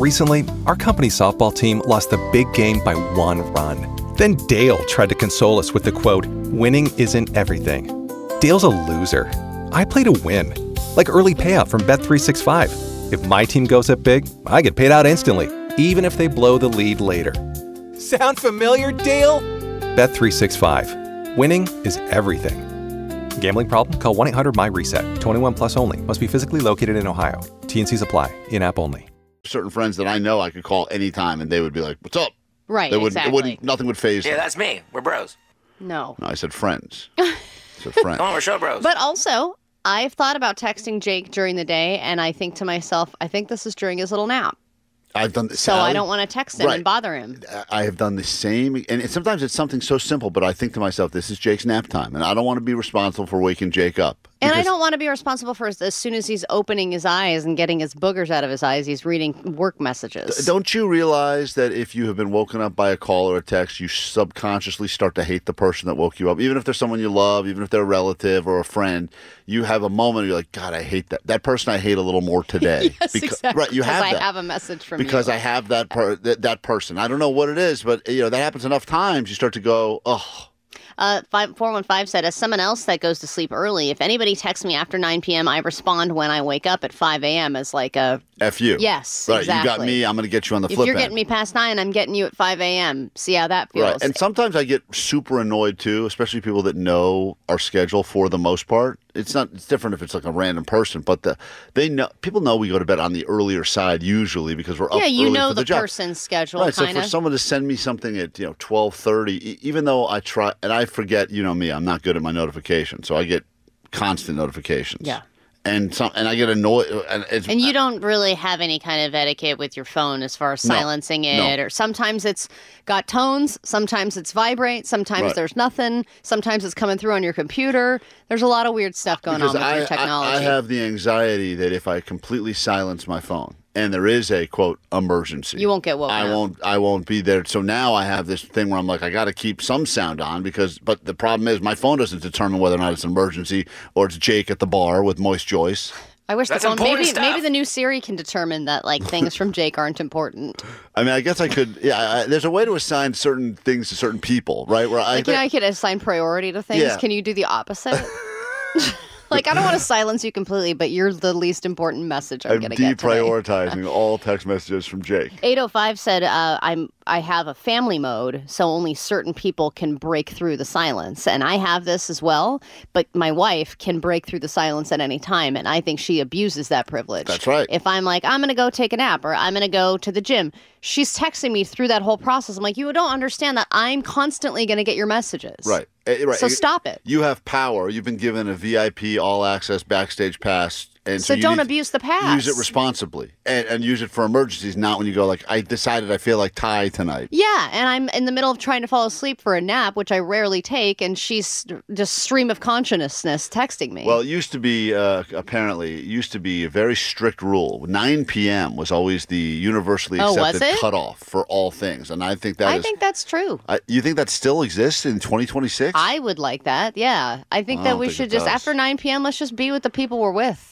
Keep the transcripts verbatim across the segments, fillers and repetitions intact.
Recently, our company's softball team lost the big game by one run. Then Dale tried to console us with the quote, "Winning isn't everything." Dale's a loser. I play to win, like early payout from Bet three sixty-five. If my team goes up big, I get paid out instantly, even if they blow the lead later. Sound familiar, Dale? Bet three sixty-five. Winning is everything. Gambling problem? Call one eight hundred M Y reset. twenty-one plus only. Must be physically located in Ohio. T and Cs apply. In-app only. Certain friends that I know I could call anytime, and they would be like, "What's up?" Right, they would, exactly. It wouldn't, nothing would phase Yeah, them. that's me. We're bros. No. No, I said friends. I said friends. Come on, we're show bros. But also, I've thought about texting Jake during the day, and I think to myself, I think this is during his little nap. I've done this. So I don't want to text him Right. and bother him. I have done the same, and it, sometimes it's something so simple, but I think to myself, this is Jake's nap time, and I don't want to be responsible for waking Jake up. And I because- don't want to be responsible for as soon as he's opening his eyes and getting his boogers out of his eyes, he's reading work messages. Don't you realize that if you have been woken up by a call or a text, you subconsciously start to hate the person that woke you up? Even if they're someone you love, even if they're a relative or a friend, you have a moment you're like, God, I hate that. That person I hate a little more today. Yes, Because- exactly. Right, you have Because that. I have a message from because you. I have that, per- that that person. I don't know what it is, but you know that happens enough times. You start to go, oh. Uh, five, four one five said, as someone else that goes to sleep early, if anybody texts me after nine p.m., I respond when I wake up at five a.m. as like a... F you. Yes, right, exactly. You got me, I'm going to get you on the If flip you're end. getting me past nine, I'm getting you at five a.m. See how that feels. Right, and sometimes I get super annoyed too, especially people that know our schedule for the most part. It's not. It's different if it's like a random person, but the they know people know we go to bed on the earlier side usually because we're up yeah, you early know for the, the, job. person's schedule, Right, kind so of. for someone to send me something at you know twelve thirty, even though I try and I forget, you know me, I'm not good at my notifications, so I get constant notifications. Yeah. And some, and I get annoyed, and it's And you don't really have any kind of etiquette with your phone as far as No, silencing it, no. or sometimes it's got tones, sometimes it's vibrate, sometimes Right. there's nothing, sometimes it's coming through on your computer. There's a lot of weird stuff going because on with I, your technology. I, I have the anxiety that if I completely silence my phone and there is a quote emergency, You won't get woken I up. won't. I won't be there. So now I have this thing where I'm like, I got to keep some sound on because. But the problem is, my phone doesn't determine whether or not it's an emergency or it's Jake at the bar with Moist Joyce. I wish That's the phone important maybe stuff. maybe the new Siri can determine that like things from Jake aren't important. I mean, I guess I could. Yeah, I, there's a way to assign certain things to certain people, right? Where I Like you know, I could assign priority to things. Yeah. Can you do the opposite? Like I don't want to silence you completely, but you're the least important message I'm, I'm going to get today. deprioritizing all text messages from Jake. eight oh five said, uh, I'm, I have a family mode, so only certain people can break through the silence. And I have this as well, but my wife can break through the silence at any time, and I think she abuses that privilege. That's right. If I'm like, I'm going to go take a nap, or I'm going to go to the gym, she's texting me through that whole process. I'm like, you don't understand that I'm constantly going to get your messages. Right. Eh, right. So Eh, stop it. You have power. You've been given a V I P all access backstage pass. And so, So you don't need abuse to the pass. Use it responsibly and, and use it for emergencies, not when you go like, I decided I feel like Ty tonight. Yeah, and I'm in the middle of trying to fall asleep for a nap, which I rarely take, and she's just stream of consciousness texting me. Well, it used to be, uh, apparently, it used to be a very strict rule. nine p.m. was always the universally Oh, was accepted it? cutoff for all things. And I think that I is- think that's true. I, you think that still exists in twenty twenty-six? I would like that. Yeah, I think I that don't we think should it just does. after nine p.m. Let's just be with the people we're with.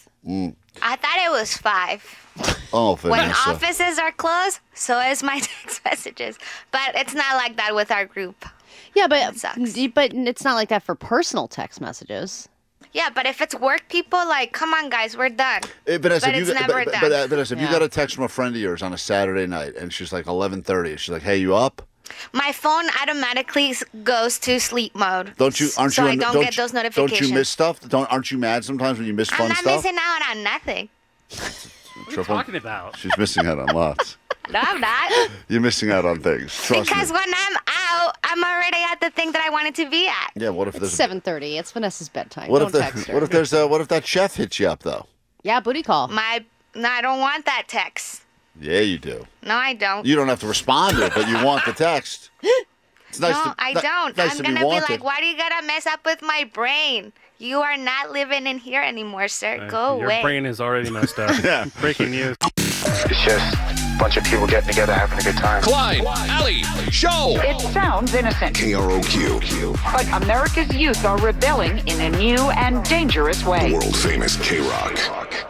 I thought it was five. Oh, When Vanessa. offices are closed, so is my text messages. But it's not like that with our group. Yeah, but sucks. but it's not like that for personal text messages. Yeah, but if it's work people, like, come on, guys, we're done. Eh, Vanessa, But if it's you, got- never but, done. but, uh, Vanessa, if you Yeah. got a text from a friend of yours on a Saturday night and she's like eleven thirty, she's like, hey, you up? My phone automatically s- goes to sleep mode. Don't you? Aren't so you? I un- don't, get those you- notifications. Don't you miss stuff? Don't aren't you mad sometimes when you miss I'm fun not stuff? missing out on nothing. What are you Triple? talking about? She's missing out on lots. No, I'm not. You're missing out on things. Trust Because me. when I'm out, I'm already at the thing that I wanted to be at. Yeah. What if It's there's? seven thirty. It's Vanessa's bedtime. What Don't if the, text her. What if there's? Uh, what if that chef hits you up though? Yeah, booty call. My, no, I don't want that text. Yeah, you do. No, I don't. You don't have to respond to it, but you want the text. It's nice no, to, I ni- don't. Nice I'm to gonna be be, wanted. like, why do you gotta mess up with my brain? You are not living in here anymore, sir. Go Your away. brain is already messed up. Yeah. Breaking news. It's just a bunch of people getting together, having a good time. Klein, Alley, Show. It sounds innocent, K R O Q. but America's youth are rebelling in a new and dangerous way. World famous K-Rock.